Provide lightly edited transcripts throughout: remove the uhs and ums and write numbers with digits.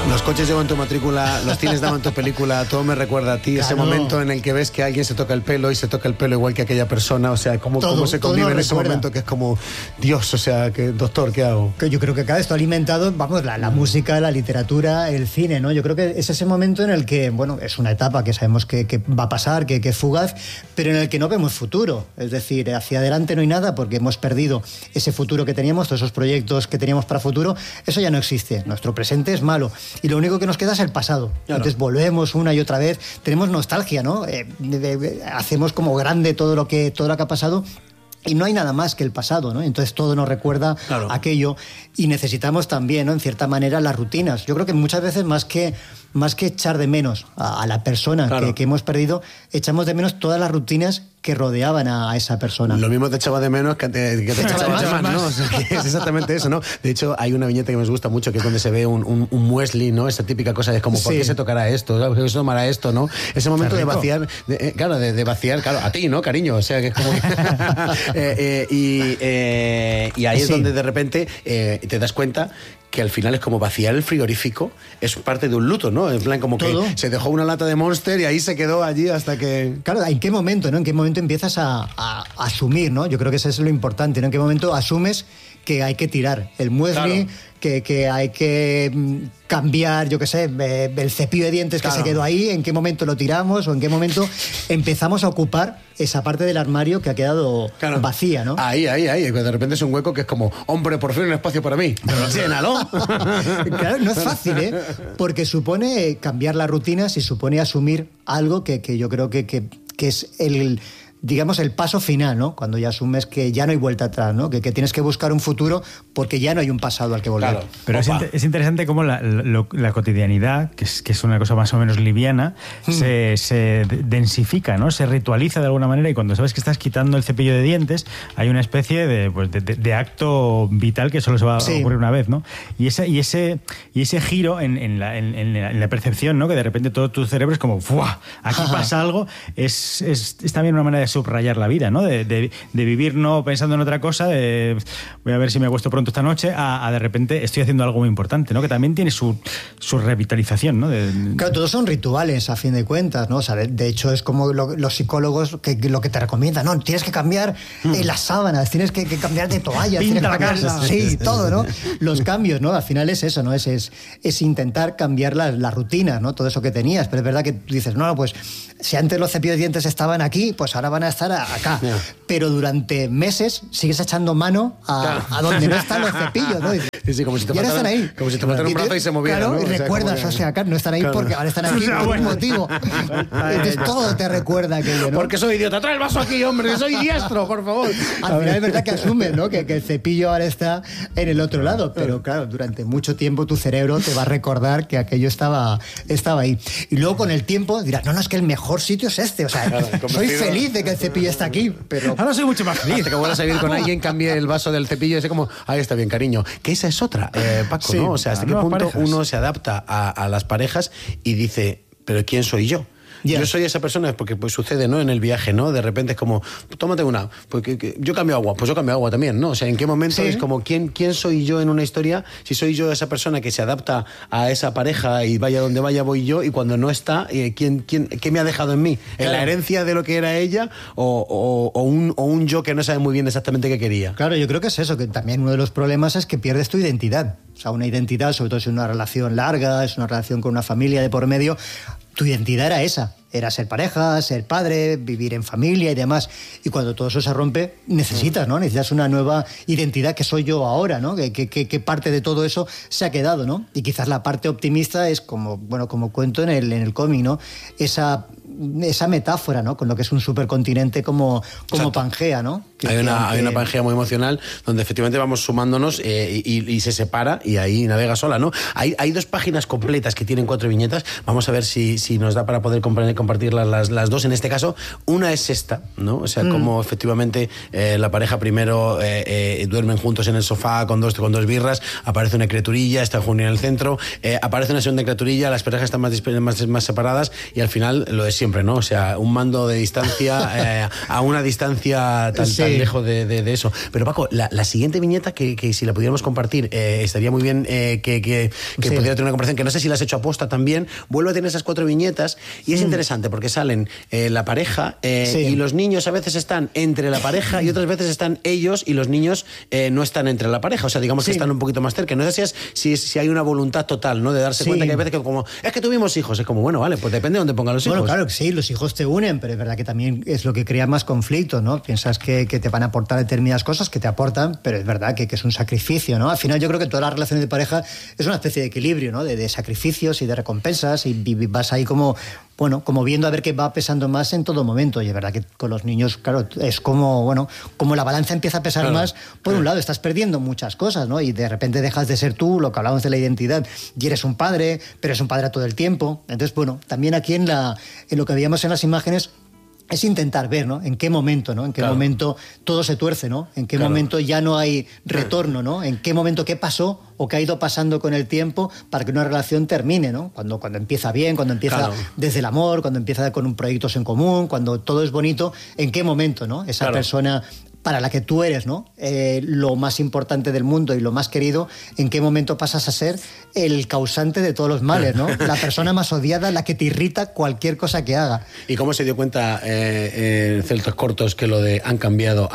Los coches llevan tu matrícula, los cines daban tu película, todo me recuerda a ti, claro. Ese momento en el que ves que alguien se toca el pelo y se toca el pelo igual que aquella persona, o sea, cómo se convive en ese momento, que es como, Dios, o sea, que, doctor, ¿qué hago? Yo creo que cada esto ha alimentado, vamos, la música, la literatura, el cine, ¿no? Yo creo que es ese momento en el que, bueno, es una etapa que sabemos que va a pasar, que es fugaz, pero en el que no vemos futuro, es decir, hacia adelante no hay nada porque hemos perdido ese futuro que teníamos, todos esos proyectos que teníamos para futuro, eso ya no existe, nuestro presente es malo. Y lo único que nos queda es el pasado. Claro. Entonces volvemos una y otra vez, tenemos nostalgia, ¿no? Hacemos como grande todo lo que ha pasado. Y no hay nada más que el pasado, ¿no? Entonces todo nos recuerda aquello y necesitamos también, ¿no? En cierta manera, las rutinas. Yo creo que muchas veces más que echar de menos a la persona que hemos perdido, echamos de menos todas las rutinas que rodeaban a esa persona. Lo mismo te echaba de menos que te echaba de más, ¿no? O sea, que es exactamente eso, ¿no? De hecho, hay una viñeta que me gusta mucho, que es donde se ve un muesli, ¿no? Esa típica cosa de como, ¿por qué se tocará esto? ¿Por qué se tomará esto, no? Ese momento de vaciar, de vaciar, a ti, ¿no, cariño? O sea, que es como... y ahí es donde de repente te das cuenta que al final es como vaciar el frigorífico, es parte de un luto, ¿no? En plan, como todo. Que se dejó una lata de Monster y ahí se quedó allí hasta que... Claro, ¿en qué momento, no? ¿En qué momento empiezas a asumir, no? Yo creo que eso es lo importante, ¿no? ¿En qué momento asumes que hay que tirar el muesli, que hay que cambiar, yo qué sé, el cepillo de dientes que se quedó ahí? ¿En qué momento lo tiramos? ¿O en qué momento empezamos a ocupar esa parte del armario que ha quedado vacía, ¿no? Ahí, de repente es un hueco que es como, hombre, por fin un espacio para mí, pero llénalo. Claro, no es fácil, ¿eh? Porque supone cambiar las rutinas y supone asumir algo que yo creo que es digamos, el paso final, ¿no? Cuando ya asumes que ya no hay vuelta atrás, ¿no? Que tienes que buscar un futuro porque ya no hay un pasado al que volver. Claro. Pero es interesante cómo la cotidianidad, que es una cosa más o menos liviana, se densifica, ¿no? Se ritualiza de alguna manera, y cuando sabes que estás quitando el cepillo de dientes, hay una especie de acto vital que solo se va a ocurrir una vez, ¿no? Y ese giro en la percepción, ¿no? Que de repente todo tu cerebro es como ¡fua! Aquí pasa algo, es también una manera de subrayar la vida, ¿no? De vivir no pensando en otra cosa, voy a ver si me acuesto pronto esta noche, a de repente estoy haciendo algo muy importante, ¿no? Que también tiene su revitalización, ¿no? Claro, todos son rituales a fin de cuentas, ¿no? O sea, de hecho es como los psicólogos lo que te recomiendan, ¿no? Tienes que cambiar las sábanas, tienes que cambiar de toallas, pinta la casa. Sí, todo, ¿no? Los cambios, ¿no? Al final es eso, ¿no? Es intentar cambiar la rutina, ¿no? Todo eso que tenías, pero es verdad que tú dices, no, pues si antes los cepillos de dientes estaban aquí, pues ahora van a estar acá. Pero durante meses sigues echando mano a donde no están los cepillos, ¿no? Sí, como si te faltaran ahí. Como si te faltara un brazo y se moviera, claro, ¿no? y recuerdas, o sea, no están ahí porque ahora están aquí por un motivo. Entonces todo te recuerda aquello, ¿no? Porque soy idiota. Trae el vaso aquí, hombre, soy diestro, por favor. Al final es verdad que asumes, ¿no? Que el cepillo ahora está en el otro lado, pero claro, durante mucho tiempo tu cerebro te va a recordar que aquello estaba ahí. Y luego con el tiempo dirás, no, es que el mejor sitio es este, o sea, soy feliz de que el cepillo está aquí, pero... Ahora soy mucho más feliz. Hasta que vuelvas a vivir con alguien, cambie el vaso del cepillo y es como, ahí está bien, cariño. Que esa es otra, Paco, ¿no? O sea, hasta qué punto parejas. Uno se adapta a las parejas y dice, ¿pero quién soy yo? Yo soy esa persona, porque pues sucede, ¿no? En el viaje, ¿no? De repente es como, tómate una, porque yo cambio agua, pues yo cambio agua también, ¿no? O sea, ¿en qué momento es como, ¿quién soy yo en una historia? Si soy yo esa persona que se adapta a esa pareja y vaya donde vaya voy yo, y cuando no está, ¿qué me ha dejado en mí? ¿En la herencia de lo que era ella o un yo que no sabe muy bien exactamente qué quería? Claro, yo creo que es eso, que también uno de los problemas es que pierdes tu identidad. O sea, una identidad, sobre todo si es una relación larga, es una relación con una familia de por medio, tu identidad era esa, era ser pareja, ser padre, vivir en familia y demás. Y cuando todo eso se rompe, necesitas, ¿no? Necesitas una nueva identidad, que soy yo ahora, ¿no? ¿Qué parte de todo eso se ha quedado, ¿no? Y quizás la parte optimista es como cuento en el cómic, ¿no? Esa metáfora, ¿no? Con lo que es un supercontinente como Pangea, ¿no? Hay una Pangea muy emocional donde efectivamente vamos sumándonos y se separa y ahí navega sola, ¿no? Hay 2 páginas completas que tienen 4 viñetas. Vamos a ver si nos da para poder compartirlas las 2. En este caso, una es esta, ¿no? O sea, como efectivamente la pareja primero duermen juntos en el sofá con dos birras, aparece una criaturilla, está Junio en el centro, aparece una segunda criaturilla, las parejas están más separadas y al final lo de siempre. siempre, ¿no? O sea, un mando de distancia a una distancia tan lejos de eso. Pero Paco, la siguiente viñeta, que si la pudiéramos compartir, estaría muy bien que pudiera tener una conversación, que no sé si la has hecho aposta también. Vuelvo a tener esas 4 viñetas y es interesante porque salen la pareja y los niños a veces están entre la pareja y otras veces están ellos y los niños no están entre la pareja. O sea, digamos que están un poquito más cerca. No sé si hay una voluntad total, ¿no? De darse cuenta que hay veces que como, es que tuvimos hijos. Es como, bueno, vale, pues depende de dónde pongan los hijos. Bueno, claro que sí, los hijos te unen, pero es verdad que también es lo que crea más conflicto, ¿no? Piensas que te van a aportar determinadas cosas, que te aportan, pero es verdad que es un sacrificio, ¿no? Al final yo creo que todas las relaciones de pareja es una especie de equilibrio, ¿no? De sacrificios y de recompensas, y vas ahí como viendo a ver qué va pesando más en todo momento. Y es verdad que con los niños, claro, es como la balanza empieza a pesar más. Por un lado, estás perdiendo muchas cosas, ¿no? Y de repente dejas de ser tú, lo que hablábamos de la identidad, y eres un padre, pero eres un padre todo el tiempo. Entonces, también aquí en lo que veíamos en las imágenes, es intentar ver, ¿no? En qué momento, ¿no? En qué momento todo se tuerce, ¿no? En qué momento ya no hay retorno, ¿no? En qué momento qué pasó o qué ha ido pasando con el tiempo para que una relación termine, ¿no? Cuando empieza bien, cuando empieza desde el amor, cuando empieza con proyectos en común, cuando todo es bonito, ¿en qué momento, ¿no? Esa persona para la que tú eres, ¿no? Lo más importante del mundo y lo más querido, ¿en qué momento pasas a ser el causante de todos los males, ¿no? La persona más odiada, la que te irrita cualquier cosa que haga. ¿Y cómo se dio cuenta en Celtos Cortos que lo de han cambiado,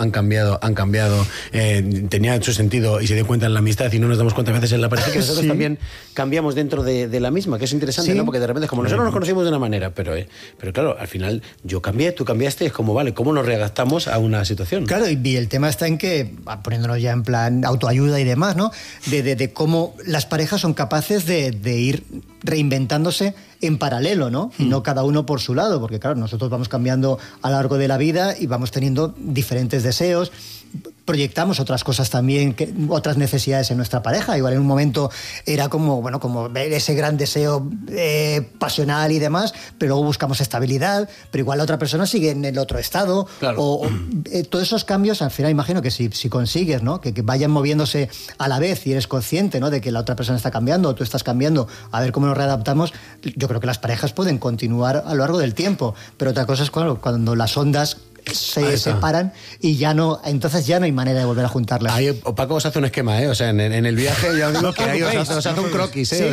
tenía su sentido y se dio cuenta en la amistad y no nos damos cuenta a veces en la pareja que nosotros también cambiamos dentro de la misma, que es interesante, ¿no? Porque de repente, como nosotros nos conocimos de una manera, pero claro, al final yo cambié, tú cambiaste, es como, vale, ¿cómo nos readaptamos a una situación? Claro, y el tema está en que, poniéndonos ya en plan autoayuda y demás, ¿no? De cómo las parejas son capaces de ir reinventándose en paralelo, ¿no? Y no cada uno por su lado, porque claro, nosotros vamos cambiando a lo largo de la vida y vamos teniendo diferentes deseos, proyectamos otras cosas también, otras necesidades en nuestra pareja. Igual en un momento era como ver ese gran deseo pasional y demás, pero luego buscamos estabilidad, pero igual la otra persona sigue en el otro estado. Claro. Todos esos cambios, al final imagino que si consigues, ¿no? Que vayan moviéndose a la vez y eres consciente, ¿no? De que la otra persona está cambiando o tú estás cambiando, a ver cómo nos readaptamos. Yo creo que las parejas pueden continuar a lo largo del tiempo, pero otra cosa es cuando las ondas se separan y entonces ya no hay manera de volver a juntarlas. Ahí Paco os hace un esquema, ¿eh? O sea, en el viaje ya os digo que ahí os hace un croquis, ¿eh?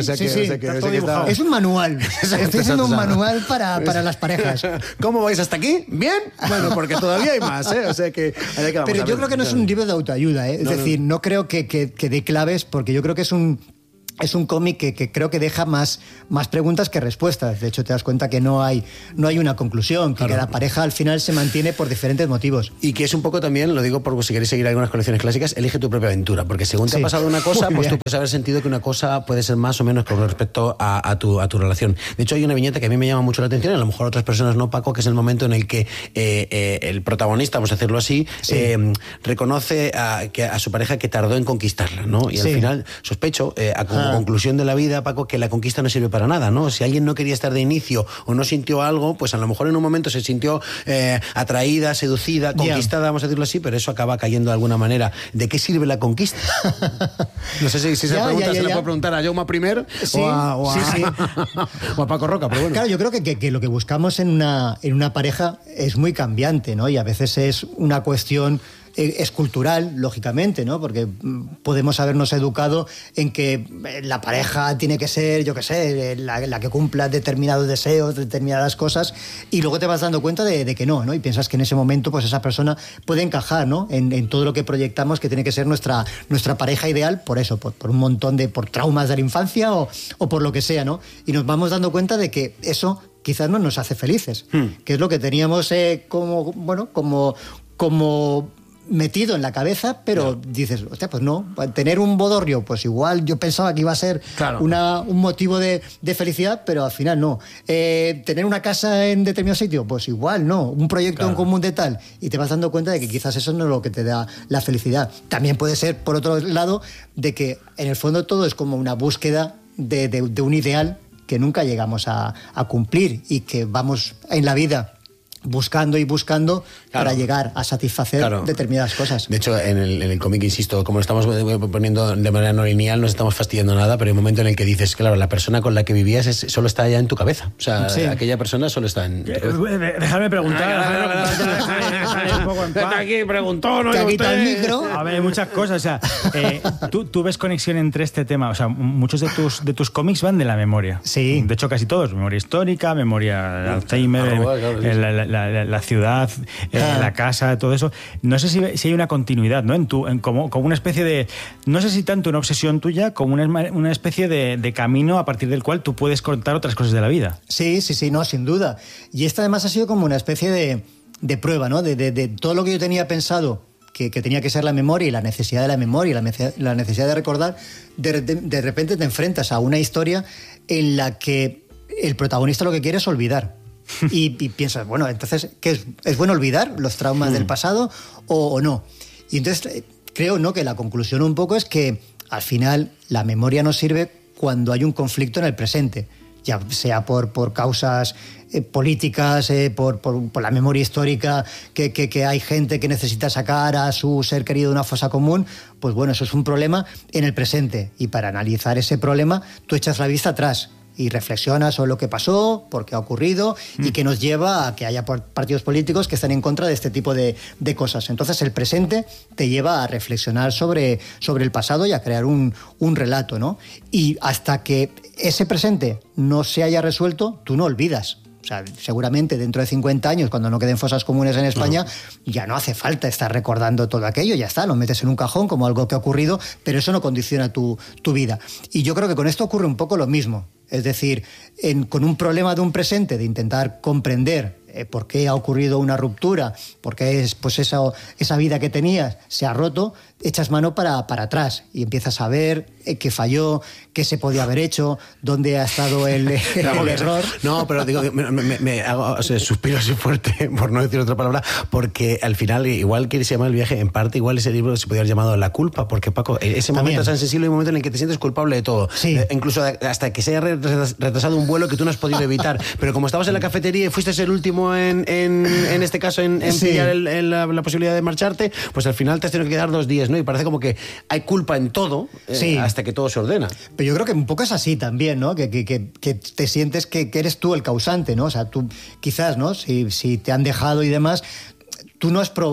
Es un manual. Estoy haciendo un manual para las parejas. ¿Cómo vais hasta aquí? ¿Bien? Bueno, porque todavía hay más, ¿eh? O sea que pero yo creo que no es un libro de autoayuda, ¿eh? Es decir, no creo que dé claves, porque yo creo que es un cómic que creo que deja más preguntas que respuestas. De hecho, te das cuenta que no hay una conclusión, que cada pareja al final se mantiene por diferentes motivos. Y que es un poco también, lo digo porque si queréis seguir algunas colecciones clásicas, elige tu propia aventura, porque según te ha pasado una cosa, pues tú puedes haber sentido que una cosa puede ser más o menos con respecto a tu relación. De hecho, hay una viñeta que a mí me llama mucho la atención, a lo mejor a otras personas no, Paco, que es el momento en el que el protagonista, vamos a decirlo así, reconoce a su pareja que tardó en conquistarla, ¿no? Y al final, sospecho, como conclusión de la vida, Paco, que la conquista no sirve para nada, ¿no? Si alguien no quería estar de inicio o no sintió algo, pues a lo mejor en un momento se sintió atraída, seducida, conquistada, vamos a decirlo así, pero eso acaba cayendo de alguna manera. ¿De qué sirve la conquista? No sé si esa pregunta se la puede preguntar a Jaume I o a Paco Roca, pero bueno. Claro, yo creo que lo que buscamos en una pareja es muy cambiante, ¿no? Y a veces es una cuestión es cultural, lógicamente, ¿no? Porque podemos habernos educado en que la pareja tiene que ser, yo qué sé, la que cumpla determinados deseos, determinadas cosas, y luego te vas dando cuenta de que no, ¿no? Y piensas que en ese momento pues esa persona puede encajar, ¿no? En todo lo que proyectamos que tiene que ser nuestra pareja ideal, por eso, por un montón por traumas de la infancia o por lo que sea, ¿no? Y nos vamos dando cuenta de que eso quizás no nos hace felices, que es lo que teníamos como metido en la cabeza, pero dices, hostia, pues no, tener un bodorrio, pues igual yo pensaba que iba a ser un motivo de felicidad, pero al final no. Tener una casa en determinado sitio, pues igual no. Un proyecto en común de tal, y te vas dando cuenta de que quizás eso no es lo que te da la felicidad. También puede ser, por otro lado, de que en el fondo todo es como una búsqueda de un ideal que nunca llegamos a cumplir, y que vamos en la vida buscando y buscando para llegar a satisfacer determinadas cosas. De hecho, en el cómic, insisto, como lo estamos poniendo de manera no lineal, no estamos fastidiando nada, pero hay un momento en el que dices, claro, la persona con la que vivías solo está ya en tu cabeza. O sea, aquella persona solo está en... Déjame preguntar. Aquí preguntó, ¿no? Te quita el micro. A ver, hay muchas cosas. O sea, ¿tú ves conexión entre este tema? O sea, muchos de tus cómics van de la memoria. Sí. De hecho, casi todos. Memoria histórica, memoria de Alzheimer, la ciudad, la casa, todo eso. No sé si hay una continuidad, ¿no? Como una especie de... No sé si tanto una obsesión tuya como una especie de camino a partir del cual tú puedes contar otras cosas de la vida. Sí, no, sin duda. Y esta además ha sido como una especie de prueba, ¿no? De todo lo que yo tenía pensado que tenía que ser la memoria y la necesidad de la memoria y la necesidad de recordar, de repente te enfrentas a una historia en la que el protagonista lo que quiere es olvidar. Y piensas, bueno, entonces, ¿qué es bueno olvidar los traumas del pasado o no? Y entonces creo, ¿no?, que la conclusión un poco es que al final la memoria nos sirve cuando hay un conflicto en el presente, ya sea por causas políticas, por la memoria histórica, que hay gente que necesita sacar a su ser querido de una fosa común. Pues bueno, eso es un problema en el presente, y para analizar ese problema tú echas la vista atrás y reflexionas sobre lo que pasó, por qué ha ocurrido, y que nos lleva a que haya partidos políticos que estén en contra de este tipo de cosas. Entonces el presente te lleva a reflexionar sobre el pasado y a crear un relato, ¿no? Y hasta que ese presente no se haya resuelto, tú no olvidas. O sea, seguramente dentro de 50 años, cuando no queden fosas comunes en España, ya no hace falta estar recordando todo aquello, ya está, lo metes en un cajón como algo que ha ocurrido, pero eso no condiciona tu vida. Y yo creo que con esto ocurre un poco lo mismo. Es decir, con un problema de un presente, de intentar comprender por qué ha ocurrido una ruptura, por qué pues esa vida que tenías se ha roto, echas mano para atrás y empiezas a ver qué falló, qué se podía haber hecho, dónde ha estado el error. No, pero digo, me hago, suspiro así fuerte, por no decir otra palabra, porque al final, igual que se llama El viaje, en parte igual ese libro se podría haber llamado La culpa, porque Paco, ese momento tan sensible, un momento en el que te sientes culpable de todo. Sí. Incluso hasta que se haya retrasado un vuelo que tú no has podido evitar. Pero como estabas en la cafetería y fuiste el último en este caso en pillar la posibilidad de marcharte, pues al final te has tenido que quedar 2 días, ¿no? Y parece como que hay culpa en todo, hasta que todo se ordena. Pero yo creo que un poco es así también, ¿no? Que te sientes que eres tú el causante, ¿no? O sea, tú quizás, ¿no? Si te han dejado y demás, tú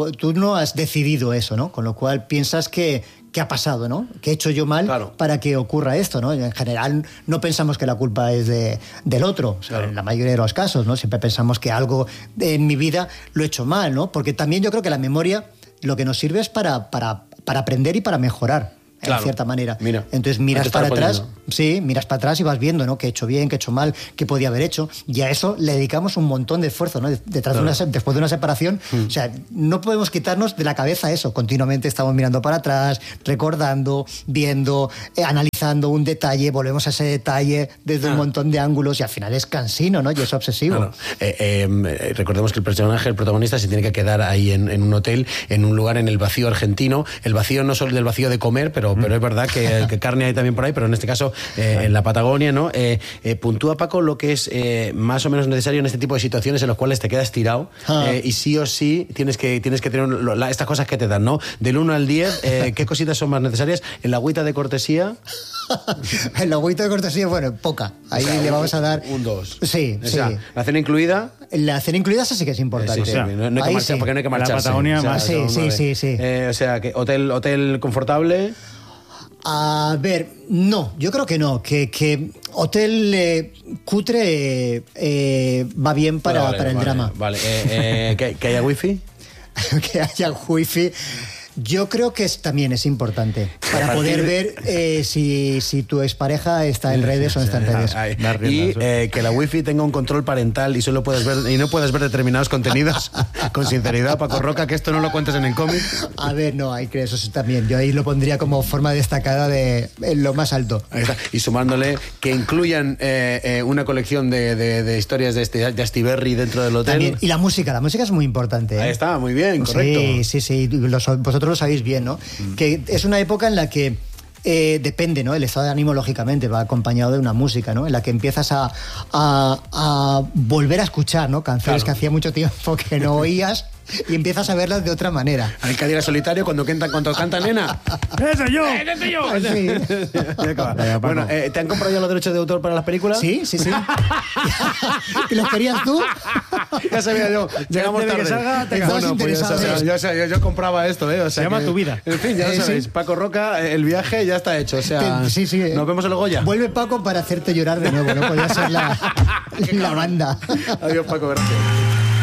no has decidido eso, ¿no? Con lo cual piensas que ha pasado, ¿no? ¿Qué he hecho yo mal para que ocurra esto, ¿no? En general no pensamos que la culpa es del otro, o sea, en la mayoría de los casos, ¿no? Siempre pensamos que algo en mi vida lo he hecho mal, ¿no? Porque también yo creo que la memoria lo que nos sirve es para aprender y para mejorar. En cierta manera. Entonces miras para atrás, miras para atrás y vas viendo, ¿no? Qué he hecho bien, qué he hecho mal, qué podía haber hecho, y a eso le dedicamos un montón de esfuerzo, ¿no? Después de una separación, o sea, no podemos quitarnos de la cabeza eso. Continuamente estamos mirando para atrás, recordando, viendo, analizando un detalle, volvemos a ese detalle desde un montón de ángulos, y al final es cansino, ¿no? Y es obsesivo. Recordemos que el protagonista, se tiene que quedar ahí en un hotel, en un lugar en el vacío argentino. El vacío no solo del vacío de comer, pero es verdad que carne hay también por ahí, pero en este caso en la Patagonia, ¿no? Puntúa, Paco, lo que es más o menos necesario en este tipo de situaciones en las cuales te quedas tirado y sí o sí tienes que tener estas cosas que te dan, ¿no? Del 1 al 10, ¿qué cositas son más necesarias? En la agüita de cortesía... En la agüita de cortesía, bueno, poca. Ahí le vamos a dar... Un 2. Sí. ¿La cena incluida? La cena incluida, esa sí que es importante. Sí. No hay que marchar, porque no hay que marcharse. La Patagonia más. Sí. O sea, que hotel confortable... A ver, no, yo creo que no, que hotel cutre va bien para el drama. Vale, ¿que haya wifi? Que haya wifi. Yo creo que también es importante para poder ver si tu expareja está en redes o no está en redes. Y que la wifi tenga un control parental y solo puedes ver y no puedes ver determinados contenidos. Con sinceridad, Paco Roca, que esto no lo cuentes en el cómic. A ver, no, hay que eso también. Yo ahí lo pondría como forma destacada de lo más alto. Ahí está. Y sumándole que incluyan una colección de historias de Astiberri dentro del hotel. También. Y la música es muy importante. Ahí está, muy bien, correcto. Sí. Vosotros lo sabéis bien, ¿no? Que es una época en la que depende, ¿no? El estado de ánimo, lógicamente, va acompañado de una música, ¿no? En la que empiezas a volver a escuchar, ¿no? Canciones que hacía mucho tiempo que no oías y empiezas a verlas de otra manera. Al Cadira Solitario, cuando canta nena. ¡Ese yo! ¡Ese yo! Sí. Bueno, ¿te han comprado ya los derechos de autor para las películas? Sí. ¿Y los querías tú? Ya sabía yo. Llegamos tarde. Que salga, bueno, pues yo compraba esto, O sea, se llama Tu Vida. En fin, ya lo sabéis. Sí. Paco Roca, el viaje ya está hecho. O sea, Sí. Nos vemos en el Goya. Vuelve Paco para hacerte llorar de nuevo, ¿no? Podría ser la banda. Adiós, Paco, gracias.